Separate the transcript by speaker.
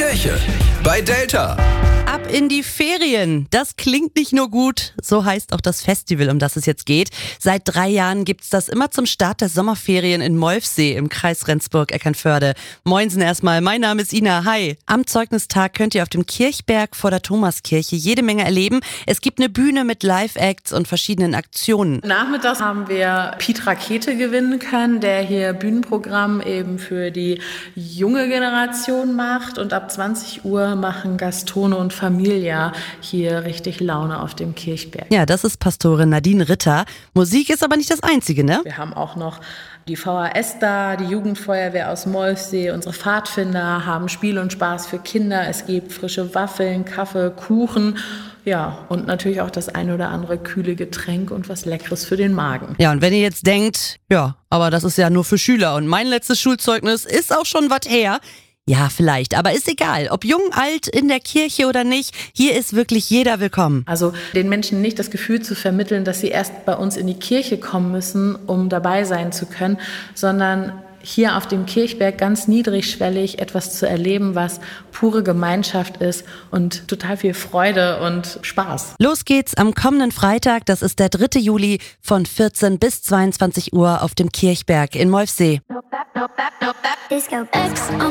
Speaker 1: Kirche bei Delta.
Speaker 2: Ab in die Ferien. Das klingt nicht nur gut, so heißt auch das Festival, um das es jetzt geht. Seit 3 Jahren gibt's das immer zum Start der Sommerferien in Molfsee im Kreis Rendsburg-Eckernförde. Moinsen erstmal, mein Name ist Ina, hi. Am Zeugnistag könnt ihr auf dem Kirchberg vor der Thomaskirche jede Menge erleben. Es gibt eine Bühne mit Live-Acts und verschiedenen Aktionen.
Speaker 3: Nachmittags haben wir Piet Rakete gewinnen können, der hier Bühnenprogramm eben für die junge Generation macht. Und ab 20 Uhr machen Gastone und Familia hier richtig Laune auf dem Kirchberg.
Speaker 2: Ja, das ist Pastorin Nadine Ritter. Musik ist aber nicht das Einzige, ne?
Speaker 3: Wir haben auch noch die VHS da, die Jugendfeuerwehr aus Molfsee, unsere Pfadfinder haben Spiel und Spaß für Kinder. Es gibt frische Waffeln, Kaffee, Kuchen. Ja, und natürlich auch das ein oder andere kühle Getränk und was Leckeres für den Magen.
Speaker 2: Ja, und wenn ihr jetzt denkt, ja, aber das ist ja nur für Schüler und mein letztes Schulzeugnis ist auch schon was her. Ja, vielleicht, aber ist egal, ob jung, alt, in der Kirche oder nicht, hier ist wirklich jeder willkommen.
Speaker 3: Also den Menschen nicht das Gefühl zu vermitteln, dass sie erst bei uns in die Kirche kommen müssen, um dabei sein zu können, sondern hier auf dem Kirchberg ganz niedrigschwellig etwas zu erleben, was pure Gemeinschaft ist und total viel Freude und Spaß.
Speaker 2: Los geht's am kommenden Freitag, das ist der 3. Juli von 14 bis 22 Uhr auf dem Kirchberg in Molfsee.
Speaker 4: Disco X on